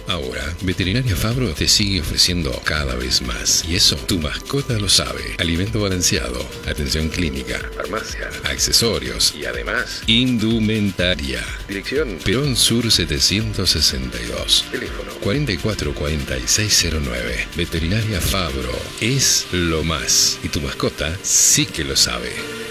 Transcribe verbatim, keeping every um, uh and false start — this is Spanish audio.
Ahora, Veterinaria Fabro te sigue ofreciendo cada vez más. Y eso, tu mascota lo sabe. Alimento balanceado, atención clínica, farmacia, accesorios y además, indumentaria. Dirección Perón Sur setecientos sesenta y dos. Teléfono cuatro cuatro cuatro seis cero nueve. Veterinaria Fabro es lo más. Y tu mascota sí que lo sabe.